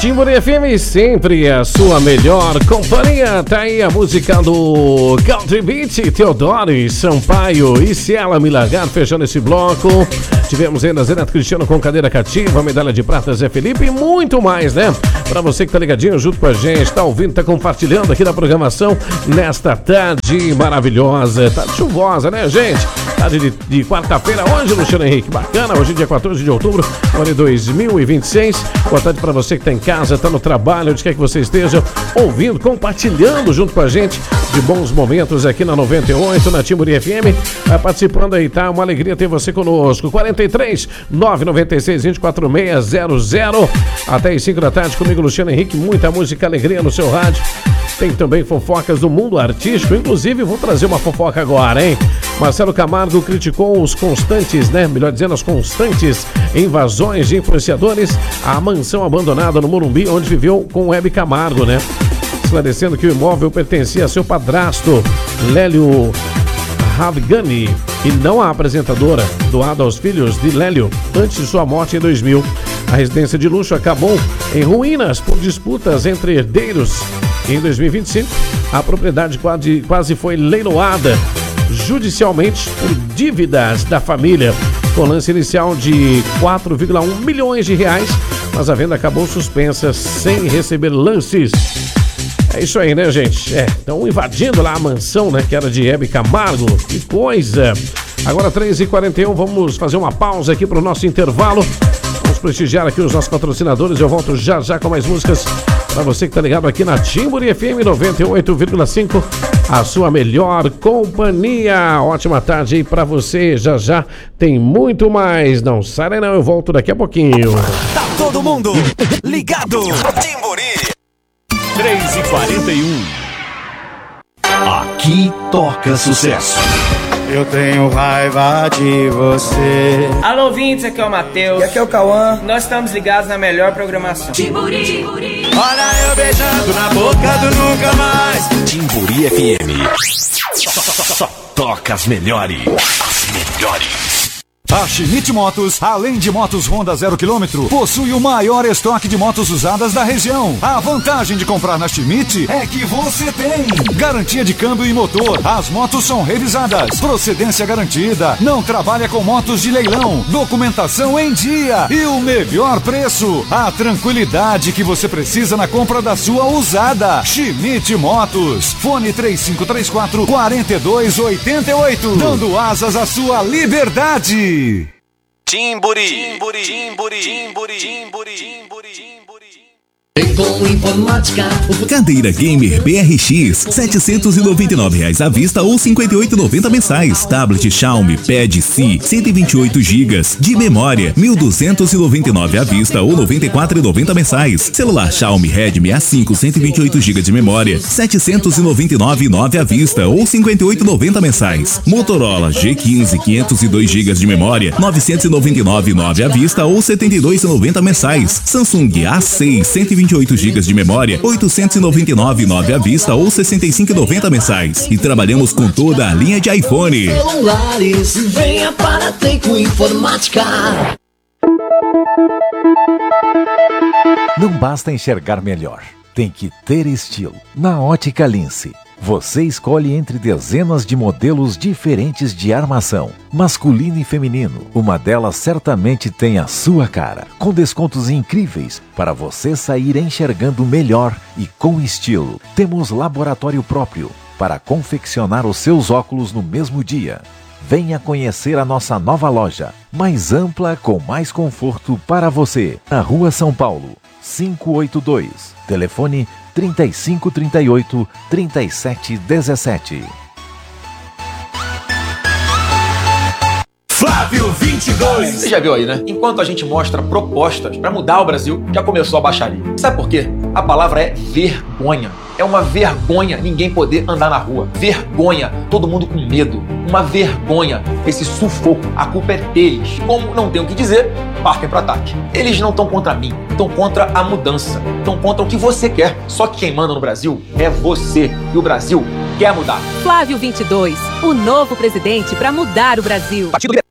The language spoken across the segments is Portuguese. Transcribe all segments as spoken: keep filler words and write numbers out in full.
Timburi F M, sempre a sua melhor companhia. Tá aí a música do Country Beat, Teodoro e Sampaio e Se Ela Me Largar, fechando esse bloco. Tivemos ainda Zenato Cristiano com cadeira cativa, medalha de prata Zé Felipe e muito mais, né? Pra você que tá ligadinho junto com a gente, tá ouvindo, tá compartilhando aqui na programação nesta tarde maravilhosa. Tarde chuvosa, né, gente? Tarde de, de quarta-feira, hoje, Luciano Henrique, bacana. Hoje, dia quatorze de outubro, ano de dois mil e vinte e seis. Boa tarde pra você que tá em casa, tá no trabalho, onde quer que você esteja, ouvindo, compartilhando junto com a gente de bons momentos aqui na noventa e oito, na Timburi F M. Vai participando aí, tá? Uma alegria ter você conosco. quarenta e três, nove nove seis, vinte e quatro seis zero zero. Até as cinco da tarde comigo, Luciano Henrique. Muita música, alegria no seu rádio. Tem também fofocas do mundo artístico. Inclusive, vou trazer uma fofoca agora, hein? Marcelo Camargo criticou os constantes, né? Melhor dizendo, as constantes invasões de influenciadores à mansão abandonada no Morumbi, onde viveu com Hebe Camargo, né? Esclarecendo que o imóvel pertencia a seu padrasto, Lélio Ravgani, e não a apresentadora, doada aos filhos de Lélio antes de sua morte em dois mil. A residência de luxo acabou em ruínas por disputas entre herdeiros. Em dois mil e vinte e cinco, a propriedade quase, quase foi leiloada judicialmente por dívidas da família, com lance inicial de quatro vírgula um milhões de reais, mas a venda acabou suspensa sem receber lances. É isso aí, né, gente? É, estão invadindo lá a mansão, né, que era de Hebe Camargo. Que coisa! Agora, três e quarenta e um, vamos fazer uma pausa aqui para o nosso intervalo. Vamos prestigiar aqui os nossos patrocinadores. Eu volto já já com mais músicas para você que tá ligado aqui na Timburi F M noventa e oito vírgula cinco, a sua melhor companhia. Ótima tarde aí para você. Já já tem muito mais. Não sai não, eu volto daqui a pouquinho. Tá todo mundo ligado. Timburi. três e quarenta e um. Aqui toca sucesso. Eu tenho raiva de você. Alô, ouvintes, aqui é o Matheus. E aqui é o Cauã. Nós estamos ligados na melhor programação. Timburi, Timburi. Olha eu beijando na boca do nunca mais. Timburi F M. Só, só, só, só toca as melhores. As melhores. A Schmidt Motos, além de motos Honda zero quilômetro, possui o maior estoque de motos usadas da região. A vantagem de comprar na Schmidt é que você tem garantia de câmbio e motor. As motos são revisadas, procedência garantida, não trabalha com motos de leilão, documentação em dia e o melhor preço. A tranquilidade que você precisa na compra da sua usada. Schmidt Motos. Fone três cinco três quatro, quatro dois oito oito, dando asas à sua liberdade. Timburi, Timburi, Timburi, Timburi, Timburi, Timburi. Com informática. Cadeira Gamer B R X, setecentos e noventa e nove reais à vista ou cinquenta e oito reais e noventa centavos mensais. Tablet Xiaomi Pad C, cento e vinte e oito gigas de memória, mil duzentos e noventa e nove reais à vista ou noventa e quatro reais e noventa centavos mensais. Celular Xiaomi Redmi A cinco, cento e vinte e oito gigas de memória, setecentos e noventa e nove reais e noventa centavos à vista ou cinquenta e oito reais e noventa centavos mensais. Motorola G quinze, quinhentos e dois gigas de memória, novecentos e noventa e nove reais e noventa centavos à vista ou setenta e dois reais e noventa centavos mensais. Samsung A seis, cento e vinte e oito gigas de memória, oitocentos e noventa e nove reais e noventa centavos à vista ou sessenta e cinco reais e noventa centavos mensais. E trabalhamos com toda a linha de iPhone. Celulares, venha para Teco Informática. Não basta enxergar melhor, tem que ter estilo. Na Ótica Lince, você escolhe entre dezenas de modelos diferentes de armação, masculino e feminino. Uma delas certamente tem a sua cara, com descontos incríveis para você sair enxergando melhor e com estilo. Temos laboratório próprio para confeccionar os seus óculos no mesmo dia. Venha conhecer a nossa nova loja, mais ampla com mais conforto para você. Na Rua São Paulo, quinhentos e oitenta e dois. Telefone trinta e cinco, trinta e oito, trinta e sete, dezessete. Flávio vinte e dois. Você já viu aí, né? Enquanto a gente mostra propostas para mudar o Brasil, já começou a baixaria. Sabe por quê? A palavra é vergonha. É uma vergonha ninguém poder andar na rua. Vergonha, todo mundo com medo. Uma vergonha, esse sufoco. A culpa é deles. Como não tem o que dizer, partem para ataque. Eles não estão contra mim, estão contra a mudança. Estão contra o que você quer. Só que quem manda no Brasil é você. E o Brasil quer mudar. Flávio vinte e dois, o novo presidente para mudar o Brasil. Partido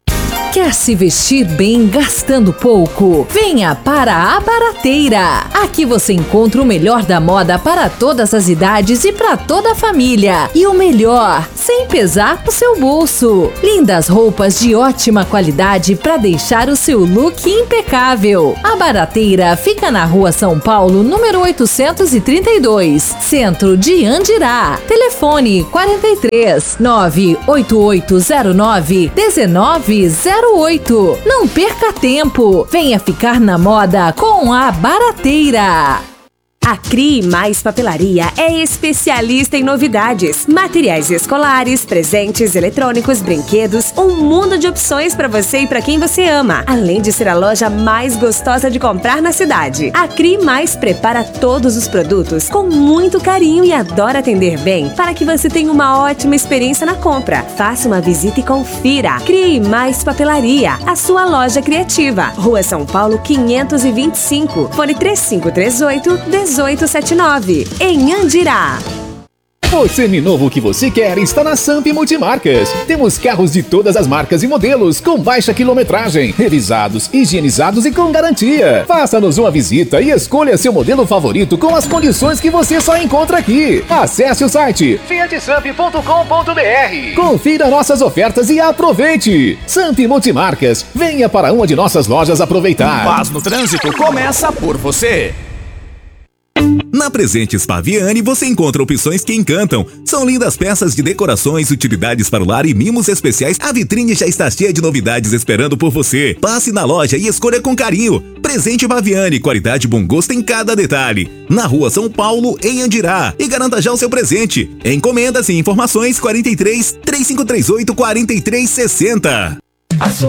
Quer se vestir bem gastando pouco? Venha para a Barateira. Aqui você encontra o melhor da moda para todas as idades e para toda a família. E o melhor, sem pesar o seu bolso. Lindas roupas de ótima qualidade para deixar o seu look impecável. A Barateira fica na Rua São Paulo, número oitocentos e trinta e dois, centro de Andirá. Telefone quarenta e três, nove oito oito zero nove, um nove zero oito. Não perca tempo. Venha ficar na moda com a Barateira. A Cri Mais Papelaria é especialista em novidades, materiais escolares, presentes eletrônicos, brinquedos, um mundo de opções para você e para quem você ama, além de ser a loja mais gostosa de comprar na cidade. A Cri Mais prepara todos os produtos com muito carinho e adora atender bem para que você tenha uma ótima experiência na compra. Faça uma visita e confira. Cri Mais Papelaria, a sua loja criativa. Rua São Paulo quinhentos e vinte e cinco, fone três cinco três oito, dezoito setenta e nove, em Andirá. O seminovo que você quer está na Samp Multimarcas. Temos carros de todas as marcas e modelos, com baixa quilometragem, revisados, higienizados e com garantia. Faça-nos uma visita e escolha seu modelo favorito com as condições que você só encontra aqui. Acesse o site fiat samp ponto com ponto br. Confira nossas ofertas e aproveite. Samp Multimarcas, venha para uma de nossas lojas aproveitar. Paz no trânsito começa por você. Na Presentes Paviani você encontra opções que encantam. São lindas peças de decorações, utilidades para o lar e mimos especiais. A vitrine já está cheia de novidades esperando por você. Passe na loja e escolha com carinho. Presente Paviani, qualidade e bom gosto em cada detalhe. Na Rua São Paulo, em Andirá. E garanta já o seu presente. Encomendas e informações quarenta e três, três cinco três oito, quarenta e três sessenta. A sua